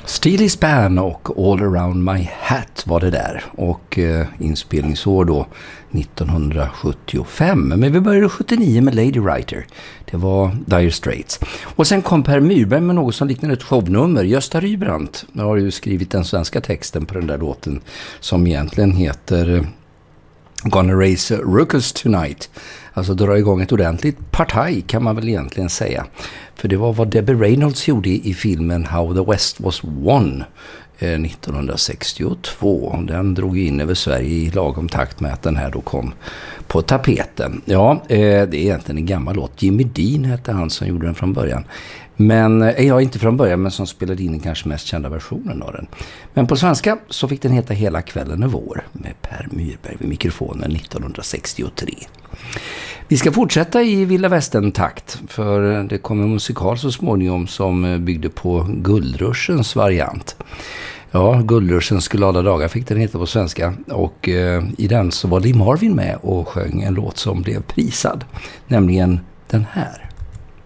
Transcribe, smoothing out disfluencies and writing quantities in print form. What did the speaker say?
Steely Span och All Around My Hat var det där. Och inspelningsår då 1975. Men vi började 79 med Lady Writer. Det var Dire Straits. Och sen kom Per Myrberg med något som liknade ett shownummer. Gösta Rybrandt har ju skrivit den svenska texten på den där låten som egentligen heter Gonna Raise Ruckus Tonight. Alltså dra igång ett ordentligt partaj kan man väl egentligen säga. För det var vad Debbie Reynolds gjorde i filmen How the West Was Won 1962. Den drog in över Sverige i lagom takt med att den här då kom på tapeten. Ja, det är egentligen en gammal låt. Jimmy Dean hette han som gjorde den från början. Men inte från början, men som spelade in den kanske mest kända versionen av den. Men på svenska så fick den heta Hela kvällen är vår med Per Myrberg vid mikrofonen 1963. Vi ska fortsätta i Vilda Västern-takt, för det kom en musikal så småningom som byggde på Guldrushens variant. Ja, Guldrushens glada dagar fick den heta på svenska, och i den så var Lee Marvin med och sjöng en låt som blev prisad, nämligen den här.